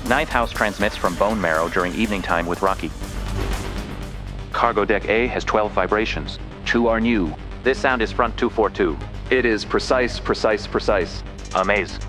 Ninth house transmits from bone marrow during evening time with Rocky. Cargo deck A has 12 vibrations. 2 are new. This sound is front 242. It is precise. Amaze.